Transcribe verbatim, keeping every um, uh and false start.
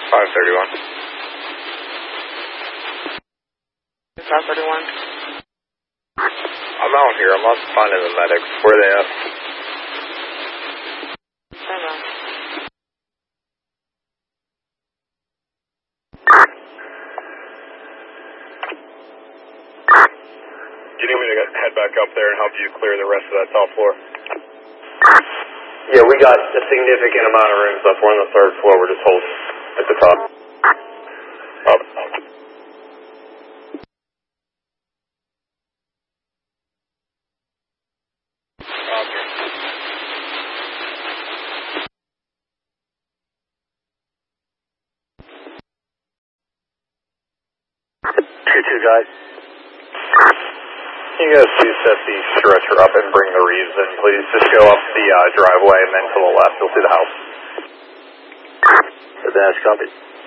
five thirty-one. five thirty-one. I'm out here. I'm not finding the medics. Where are they at? I don't know. You need me to head back up there and help you clear the rest of that top floor? Yeah, we got a significant amount of rooms left. We're on the third floor. We're just holding at the top. Up. Two two guys. Can you guys please set the stretcher up and bring the reeds in, please? Just go up the uh, driveway and then to the left. You'll see the house. Advance, copy.